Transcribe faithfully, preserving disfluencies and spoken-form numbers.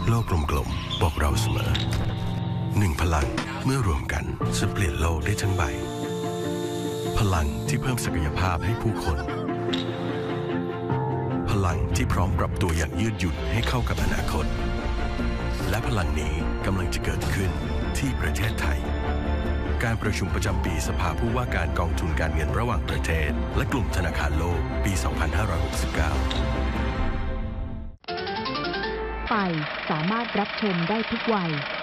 โลกกลมๆบอกเราเสมอหนึ่งพลังเมื่อรวมกันจะเปลี่ยนโลกได้ทั้งใบพลังที่เพิ่มศักยภาพให้ผู้คนพลังที่พร้อมปรับตัวอย่างยืดหยุ่นให้เข้ากับอนาคตและพลังนี้กำลังจะเกิดขึ้นที่ประเทศไทยการประชุมประจำปีสภาผู้ว่าการกองทุนการเงินระหว่างประเทศและกลุ่มธนาคารโลกปี สองพันห้าร้อยหกสิบเก้าไปสามารถรับชมได้ทุกวัย